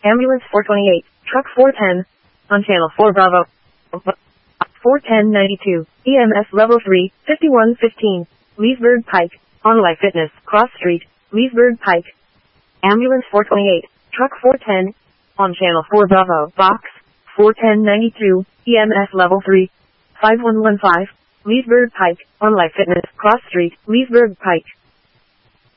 Ambulance 428, Truck 410, on Channel 4 Bravo. 41092, EMS Level 3, 5115, Leesburg Pike, on Life Fitness, Cross Street, Leesburg Pike. Ambulance 428, Truck 410, on Channel 4 Bravo, Box 41092, EMS Level 3, 5115, Leesburg Pike, on Life Fitness, Cross Street, Leesburg Pike.